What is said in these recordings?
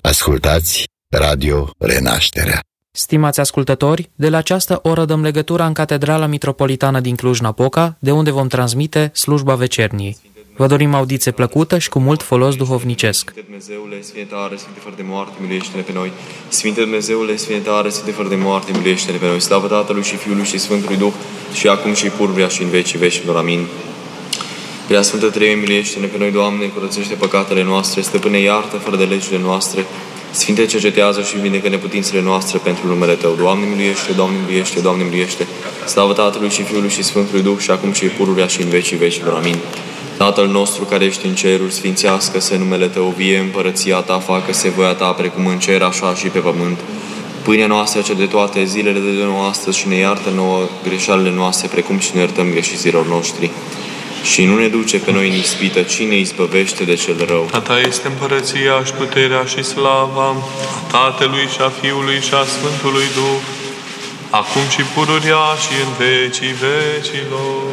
Ascultați Radio Renașterea. Stimați ascultători, de la această oră dăm legătura în Catedrala Mitropolitană din Cluj-Napoca, de unde vom transmite slujba vecerniei. Vă dorim audiție plăcută și cu mult folos duhovnicesc. Sfinte Dumnezeule, Sfinte tare, Sfinte fără de moarte, miluiește-ne pe noi. Sfinte Dumnezeule, Sfinte tare, Sfinte fără de moarte, miluiește-ne pe noi. Slavă Tatălui și Fiului și Sfântului Duh, și acum și pururea și în vecii vecilor. Amin. Prea Sfântă Treime, miluiește-ne pe noi, Doamne, curățește păcatele noastre, Stăpâne, iartă fără de legile noastre. Sfinte, cercetează și vindecă neputințele noastre pentru numele Tău. Doamne, miluiește, Doamne, miluiește, Doamne, miluiește. Slavă Tatălui și Fiului și Sfântului Duh, și acum și pururea și în vecii vecilor. Amin. Tatăl nostru care ești în ceruri, sfințească-se numele Tău, vie împărăția Ta, facă-se voia Ta, precum în cer, așa și pe pământ. Pâinea noastră cea de toate zilele de nouă astăzi și ne iartă nouă greșalele noastre, precum și ne iertăm greșiților noștri. Și nu ne duce pe noi în ispită, ci ne izbăvește de cel rău. A Ta este împărăția și puterea și slava a Tatălui și a Fiului și a Sfântului Duh, acum și pururea și în vecii vecilor.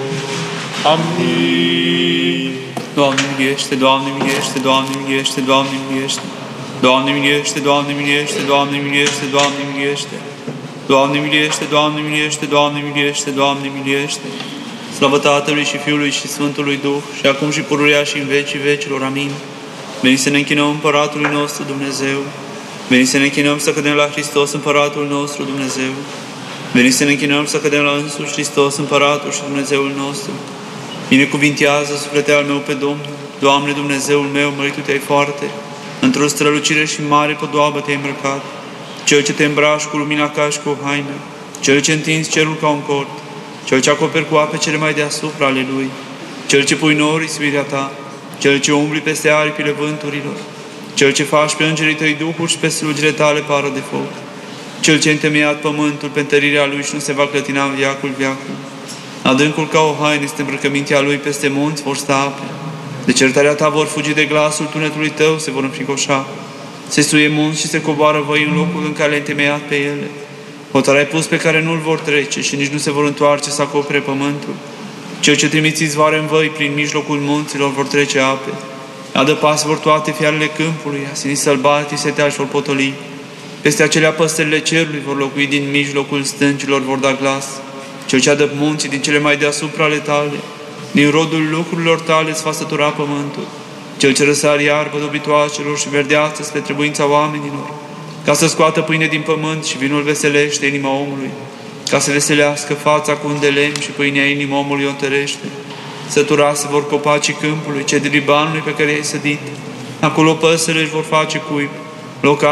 Amin. Doamne miliește, Doamne miliește, Doamne miliește, Doamne miliește. Doamne miliește, Doamne miliește, Doamne miliește, Doamne miliește. Doamne miliește, Doamne miliește, Doamne miliește, Doamne miliește. Slavă Tatălui și Fiului și Sfântului Duh, și acum și pururea și în vecii vecilor. Amin. Veni să ne închinăm Împăratului nostru Dumnezeu. Veni să ne închinăm să cădem la Hristos Împăratul nostru Dumnezeu. Veni să ne închinăm să cădem la însuși Hristos Împăratul și Dumnezeul nostru. Binecuvintează suflete al meu pe Domnul. Doamne Dumnezeul meu, măritu Te-ai foarte, într-o strălucire și mare podoabă Te-ai îmbrăcat. Cel ce Te îmbraci cu lumina ca și cu o haină, Cel ce întinzi cerul ca un cort, Cel ce acoperi cu ape cele mai deasupra ale Lui, Cel ce pui nori iubirea Ta, Cel ce umbli peste aripile vânturilor, Cel ce faci pe îngerii Tăi duhuri și pe slugile Tale pară de foc, Cel ce a întemeiat pământul pe întărirea Lui și nu se va clătina în veacul veacul. Adâncul ca o haină este îmbrăcămintea Lui, peste munți vor sta ape. De certarea Ta vor fugi, de glasul tunetului Tău se vor înfricoșa. Se suie munți și se coboară văi în locul în care le-ai întemeiat pe ele. Hotar ai pus pe care nu-l vor trece și nici nu se vor întoarce să acopere pământul. Cel ce trimiți izvoare în văi, prin mijlocul munților vor trece ape. Adăpas vor toate fiarele câmpului, asinii sălbatii seteași vor potoli. Peste acelea păsările cerului vor locui, din mijlocul stâncilor vor da glas. Cel ce adă munții din cele mai deasupra ale Tale, din rodul lucrurilor Tale îți va sătura pământul. Cel ce răsari iarbă dobitoacelor și verdeață spre trebuința oamenilor, ca să scoată pâine din pământ și vinul veselește inima omului, ca să veselească fața cu un de lemn și pâinea inima omului o întărește. Săturase vor copacii câmpului, cei de Libanului pe care i-ai sădit. Acolo păsările își vor face cuib.